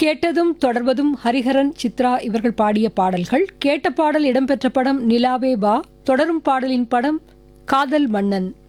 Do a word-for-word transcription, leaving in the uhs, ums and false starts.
கேட்டதும் தொடர்வதும் ஹரிஹரன், சித்ரா இவர்கள் பாடிய பாடல்கள். கேட்ட பாடல் இடம்பெற்ற படம் நிலாவே வா. தொடரும் பாடலின் படம் காதல் மன்னன்.